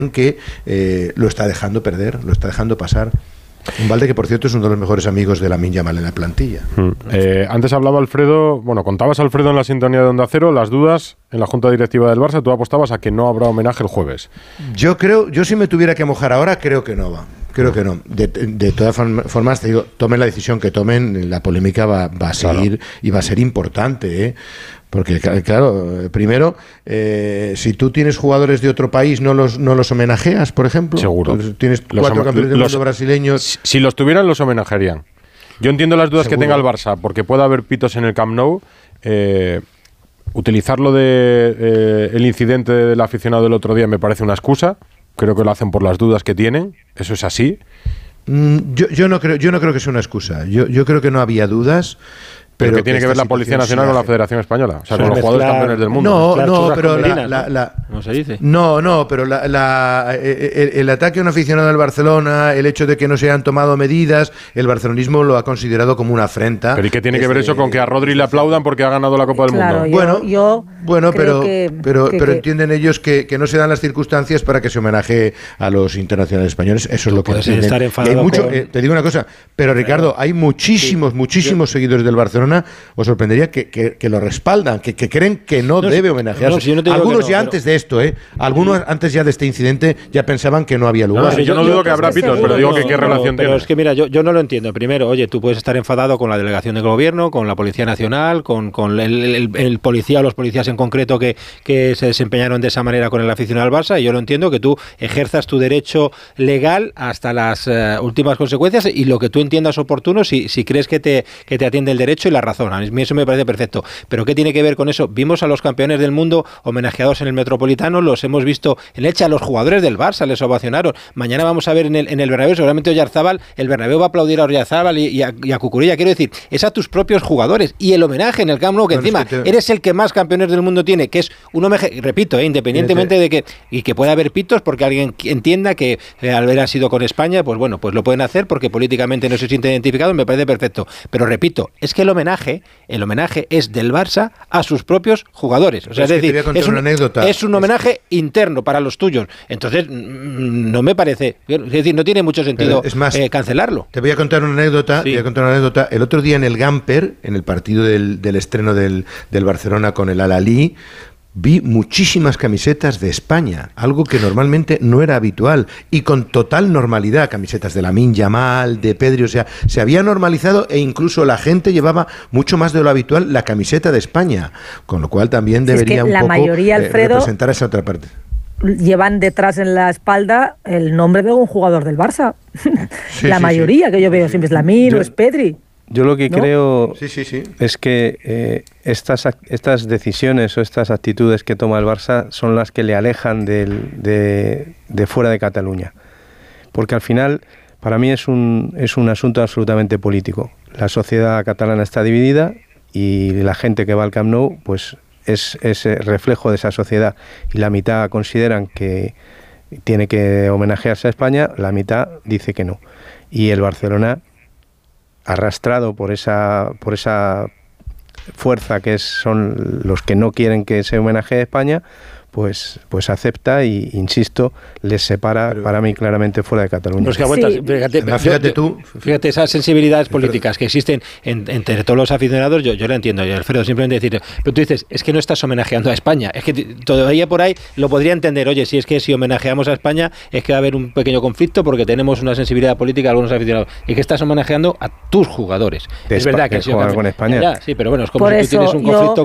que lo está dejando perder, lo está dejando pasar. Un Balde que, por cierto, es uno de los mejores amigos de Lamine Yamal en la plantilla. Antes hablaba Alfredo, contabas, Alfredo, en la sintonía de Onda Cero, las dudas en la Junta Directiva del Barça. Tú apostabas a que no habrá homenaje el jueves. Yo si me tuviera que mojar ahora, creo que no va. Creo que no. De todas formas, te digo, tomen la decisión que tomen, la polémica va a seguir, claro. Y va a ser importante, ¿eh? Porque, claro, primero, si tú tienes jugadores de otro país, ¿no los homenajeas, por ejemplo? Seguro. Tienes 4 campeones del mundo brasileños. Si los tuvieran, los homenajearían. Yo entiendo las dudas que tenga el Barça, porque puede haber pitos en el Camp Nou. Utilizarlo el incidente del aficionado del otro día me parece una excusa. Creo que lo hacen por las dudas que tienen. Eso es así. Yo no creo que sea una excusa. Yo creo que no había dudas. Pero que tiene que ver la Policía Nacional con la Federación Española, o sea, con los jugadores campeones del mundo. No, pero ¿cómo se dice? No, pero el ataque a un aficionado del Barcelona, el hecho de que no se hayan tomado medidas, el barcelonismo lo ha considerado como una afrenta. Pero ¿y qué tiene que ver eso con que a Rodri le aplaudan porque ha ganado la Copa del Mundo? Pero entienden ellos que no se dan las circunstancias para que se homenaje a los internacionales españoles. Eso es lo que entienden. Estar enfadado te digo una cosa, pero Ricardo, hay muchísimos seguidores del Barcelona. Os sorprendería que lo respaldan, que creen que no debe homenajearse. Algunos ya antes de esto, algunos antes ya de este incidente ya pensaban que no había lugar. Yo no dudo que habrá pitos, pero digo que qué relación tiene. Pero es que mira, yo no lo entiendo. Primero, oye, tú puedes estar enfadado con la delegación del gobierno, con la Policía Nacional, con el policía o los policías en concreto que se desempeñaron de esa manera con el aficionado al Barça, y yo lo entiendo, que tú ejerzas tu derecho legal hasta las últimas consecuencias y lo que tú entiendas oportuno si crees que te atiende el derecho y la razón. A mí eso me parece perfecto. Pero ¿qué tiene que ver con eso? Vimos a los campeones del mundo homenajeados en el Metropolitano, los hemos visto en Elche, a los jugadores del Barça les ovacionaron. Mañana vamos a ver en el Bernabéu, seguramente Oyarzábal, el Bernabéu va a aplaudir a Oyarzábal y a Cucurella. Quiero decir, es a tus propios jugadores. Y el homenaje en el Camp Nou, que encima eres el que más campeones del mundo tiene, que es un homenaje, repito, independientemente de que pueda haber pitos, porque alguien entienda que al haber sido con España, pues bueno, pues lo pueden hacer porque políticamente no se siente identificado, me parece perfecto. Pero repito, es que el homenaje es del Barça a sus propios jugadores. O sea, es decir, es un homenaje interno para los tuyos. Entonces, no me parece, es decir, no tiene mucho sentido cancelarlo. Te voy a contar una anécdota. El otro día en el Gamper, en el partido del estreno del Barcelona con el Al-Ahly, vi muchísimas camisetas de España, algo que normalmente no era habitual, y con total normalidad, camisetas de Lamine Yamal, de Pedri, o sea, se había normalizado e incluso la gente llevaba mucho más de lo habitual la camiseta de España, con lo cual también debería un poco mayoría, Alfredo, representar esa otra parte. Llevan detrás en la espalda el nombre de un jugador del Barça. Mayoría que yo veo siempre es Lamine o es Pedri. Yo lo que creo es que estas decisiones o estas actitudes que toma el Barça son las que le alejan de fuera de Cataluña. Porque al final, para mí es un asunto absolutamente político. La sociedad catalana está dividida y la gente que va al Camp Nou pues es reflejo de esa sociedad. Y la mitad consideran que tiene que homenajearse a España, la mitad dice que no. Y el Barcelona, arrastrado por esa fuerza que son los que no quieren que se homenajee a España, pues acepta y, insisto, les separa para mí claramente fuera de Cataluña. Pues fíjate esas sensibilidades políticas que existen entre todos los aficionados, yo lo entiendo, yo, Alfredo, simplemente decir, pero tú dices, es que no estás homenajeando a España, es que todavía por ahí lo podría entender, oye, si es que si homenajeamos a España es que va a haber un pequeño conflicto porque tenemos una sensibilidad política de algunos aficionados, y que estás homenajeando a tus jugadores. Es verdad que juegan con España. Ya, sí, pero bueno, es como por si tú tienes un conflicto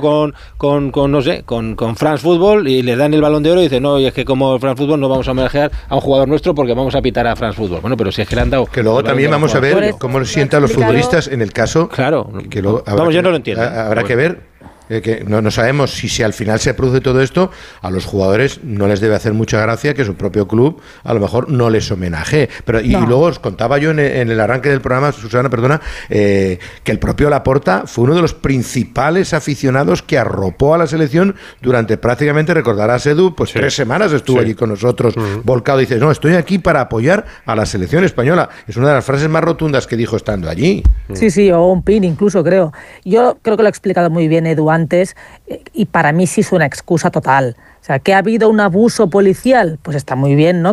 con France Football y le dan el Balón de Oro y dice, no, y es que como France Football no vamos a homenajear a un jugador nuestro porque vamos a pitar a France Football. Bueno, pero si es que le han dado... Que luego también vamos a ver cómo sientan los futbolistas en el caso... Claro, que luego yo no lo entiendo. Habrá que ver. Que no sabemos si al final se produce todo esto, a los jugadores no les debe hacer mucha gracia que su propio club a lo mejor no les homenaje. Y luego os contaba yo en el arranque del programa, Susana, que el propio Laporta fue uno de los principales aficionados que arropó a la selección durante prácticamente, recordarás, Edu, 3 semanas estuvo allí con nosotros, volcado, y dice, no, estoy aquí para apoyar a la selección española. Es una de las frases más rotundas que dijo estando allí. Sí, o un pin incluso, creo. Yo creo que lo ha explicado muy bien Edu antes, y para mí sí es una excusa total. O sea, que ha habido un abuso policial, pues está muy bien, ¿no?